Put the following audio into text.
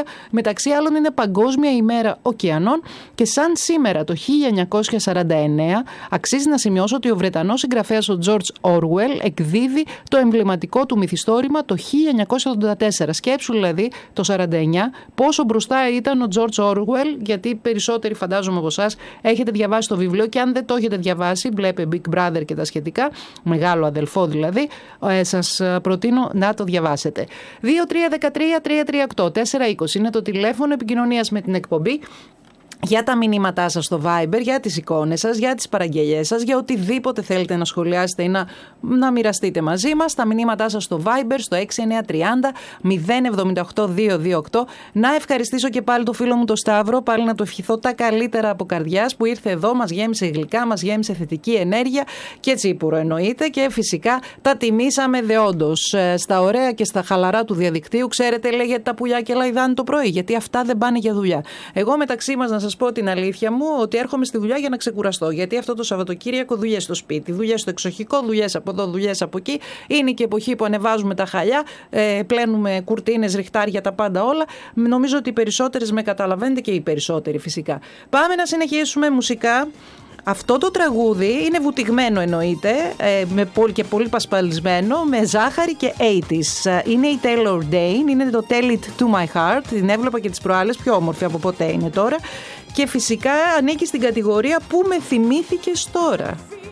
Μεταξύ άλλων είναι Παγκόσμια ημέρα ωκεανών και σαν σήμερα το 1949 αξίζει να σημειώσω ότι ο Βρετανός συγγραφέας ο George Orwell εκδίδει το εμβληματικό του μυθιστόρημα το 1984. Σκέψου δηλαδή το 49 πόσο μπροστά ήταν ο George Orwell, γιατί περισσότεροι φαντάζομαι από εσάς έχετε διαβάσει το βιβλίο και αν δεν το έχετε διαβάσει, βλέπε Big Brother και τα σχετικά, μεγάλο αδελφό δηλαδή, σας προτείνω να το διαβάσετε. 2313-338-420 είναι το τηλέφωνο επικοινωνίας με την εκπομπή. Για τα μηνύματά σας στο Viber, για τις εικόνες σας, για τις παραγγελίες σας, για οτιδήποτε θέλετε να σχολιάσετε ή να μοιραστείτε μαζί μας. Τα μηνύματά σας στο Viber, στο 6930-078-228. Να ευχαριστήσω και πάλι το φίλο μου το Σταύρο, πάλι να του ευχηθώ τα καλύτερα από καρδιάς που ήρθε εδώ, μας γέμισε γλυκά, μας γέμισε θετική ενέργεια και τσίπουρο εννοείται και φυσικά τα τιμήσαμε δεόντως. Στα ωραία και στα χαλαρά του διαδικτύου, ξέρετε, λέγεται τα πουλιά και λαϊδάνε το πρωί, γιατί αυτά δεν πάνε για δουλειά. Εγώ μεταξύ μας να σας πω την αλήθεια μου ότι έρχομαι στη δουλειά για να ξεκουραστώ. Γιατί αυτό το Σαββατοκύριακο δουλειές στο σπίτι, δουλειές στο εξοχικό, δουλειές από εδώ, δουλειές από εκεί. Είναι και εποχή που ανεβάζουμε τα χαλιά, πλένουμε κουρτίνες, ριχτάρια, τα πάντα όλα. Νομίζω ότι οι περισσότερες με καταλαβαίνετε και οι περισσότεροι φυσικά. Πάμε να συνεχίσουμε μουσικά. Αυτό το τραγούδι είναι βουτυγμένο εννοείται και πολύ πασπαλισμένο με ζάχαρη και 80's. Είναι η Taylor Dayne, είναι το Tell It To My Heart. Την έβλεπα και τις προάλλες, πιο όμορφη από ποτέ είναι τώρα. Και φυσικά ανήκει στην κατηγορία που με θυμήθηκες τώρα.